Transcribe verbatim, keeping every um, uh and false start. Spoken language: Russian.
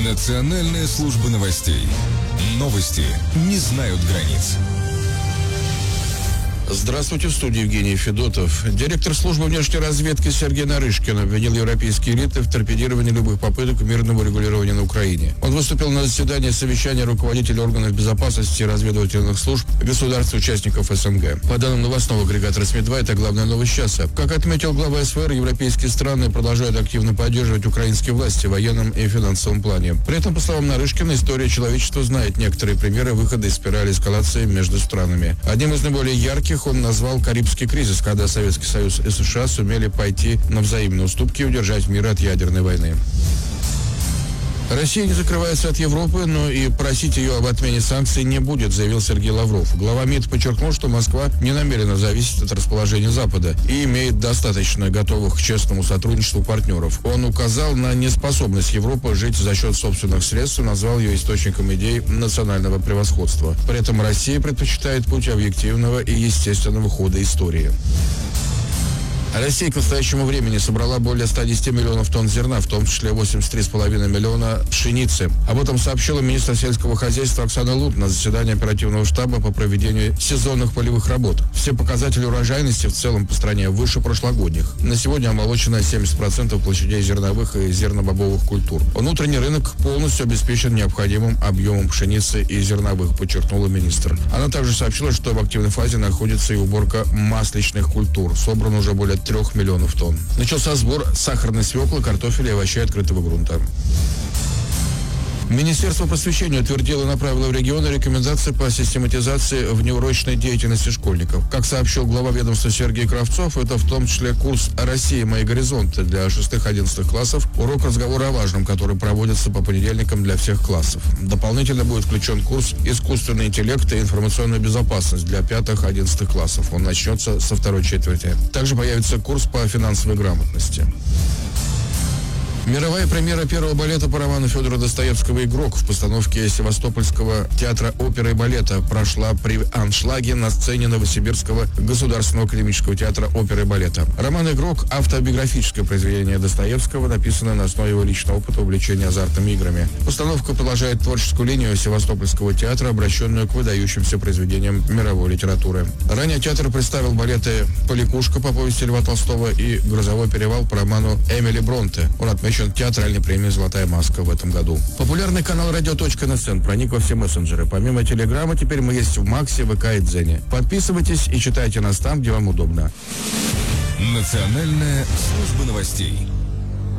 Национальная служба новостей. Новости не знают границ. Здравствуйте, в студии Евгений Федотов. Директор службы внешней разведки Сергей Нарышкин обвинил европейские элиты в торпедировании любых попыток мирного регулирования на Украине. Он выступил на заседании совещания руководителей органов безопасности и разведывательных служб государств-участников СНГ. По данным новостного агрегатора СМИ два, это главная новость часа. Как отметил глава СВР, европейские страны продолжают активно поддерживать украинские власти в военном и финансовом плане. При этом, по словам Нарышкина, история человечества знает некоторые примеры выхода из спирали эскалации между странами. Одним из наиболее ярких он назвал Карибский кризис, когда Советский Союз и США сумели пойти на взаимные уступки и удержать мир от ядерной войны. Россия не закрывается от Европы, но и просить ее об отмене санкций не будет, заявил Сергей Лавров. Глава МИД подчеркнул, что Москва не намерена зависеть от расположения Запада и имеет достаточно готовых к честному сотрудничеству партнеров. Он указал на неспособность Европы жить за счет собственных средств и назвал ее источником идей национального превосходства. При этом Россия предпочитает путь объективного и естественного хода истории. Россия к настоящему времени собрала более ста десяти миллионов тонн зерна, в том числе восемьдесят три с половиной миллиона пшеницы. Об этом сообщила министр сельского хозяйства Оксана Лут на заседании оперативного штаба по проведению сезонных полевых работ. Все показатели урожайности в целом по стране выше прошлогодних. На сегодня омолочено семьдесят процентов площадей зерновых и зернобобовых культур. Внутренний рынок полностью обеспечен необходимым объемом пшеницы и зерновых, подчеркнула министр. Она также сообщила, что в активной фазе находится и уборка масличных культур. Собрано уже более трех миллионов тонн. Начался сбор сахарной свеклы, картофеля и овощей открытого грунта. Министерство просвещения утвердило и направило в регионы рекомендации по систематизации внеурочной деятельности школьников. Как сообщил глава ведомства Сергей Кравцов, это в том числе курс «Россия. Мои горизонты» для шестых-одиннадцатых классов, урок разговора о важном, который проводится по понедельникам для всех классов. Дополнительно будет включен курс «Искусственный интеллект и информационная безопасность» для пятых-одиннадцатых классов. Он начнется со второй четверти. Также появится курс по финансовой грамотности. Мировая премьера первого балета по роману Федора Достоевского «Игрок» в постановке Севастопольского театра оперы и балета прошла при аншлаге на сцене Новосибирского государственного академического театра оперы и балета. Роман «Игрок» — автобиографическое произведение Достоевского, написанное на основе его личного опыта увлечения азартными играми. Постановка продолжает творческую линию Севастопольского театра, обращенную к выдающимся произведениям мировой литературы. Ранее театр представил балеты «Поликушка» по повести Льва Толстого и «Грозовой перевал» по роману Эмили Бронте. Он отмечен театральной премией «Золотая маска» в этом году. Популярный канал радио.НСН проник во все мессенджеры. Помимо Телеграма, теперь мы есть в Максе, ВК и Дзене. Подписывайтесь и читайте нас там, где вам удобно. Национальная служба новостей.